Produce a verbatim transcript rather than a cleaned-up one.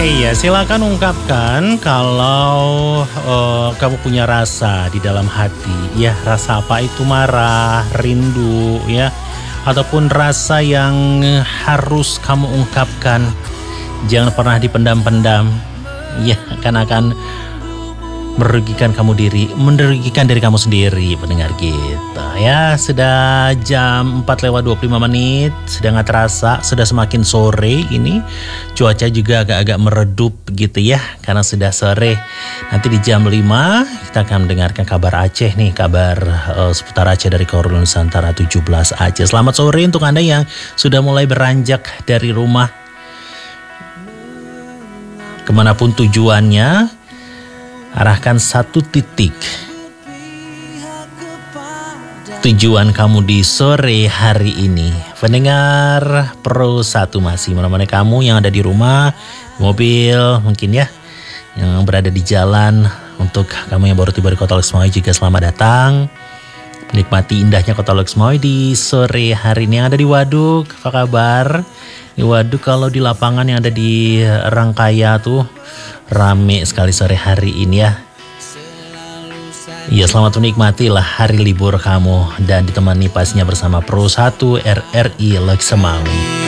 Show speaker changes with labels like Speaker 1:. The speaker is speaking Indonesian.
Speaker 1: Iya, silakan ungkapkan kalau eh, kamu punya rasa di dalam hati. Ya, rasa apa itu? Marah, rindu, ya, ataupun rasa yang harus kamu ungkapkan. Jangan pernah dipendam-pendam. Ya, kan akan merugikan kamu diri, merugikan diri kamu sendiri, pendengar kita. Ya, sudah jam empat lewat dua puluh lima menit, sudah nggak terasa, sudah semakin sore ini. Cuaca juga agak-agak meredup gitu ya, karena sudah sore. Nanti di jam lima kita akan mendengarkan kabar Aceh nih, kabar uh, seputar Aceh dari Korul Nusantara tujuh belas Aceh. Selamat sore untuk Anda yang sudah mulai beranjak dari rumah. Kemanapun tujuannya, arahkan satu titik tujuan kamu di sore hari ini. Pendengar Pro satu masih menemani kamu yang ada di rumah, mobil mungkin ya, yang berada di jalan. Untuk kamu yang baru tiba di Kota Lexmoy juga selamat datang. Menikmati indahnya Kota Lexmoy di sore hari ini. Yang ada di Waduk, apa kabar? Di Waduk, kalau di lapangan yang ada di Rangkaya tuh rame sekali sore hari ini ya. Iya, selamat menikmati lah hari libur kamu dan ditemani pastinya bersama Pro satu R R I Lexemawi.